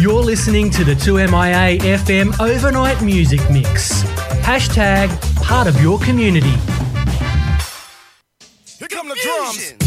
You're listening to the 2MIA FM Overnight Music Mix. Hashtag part of your community. Here come the drums.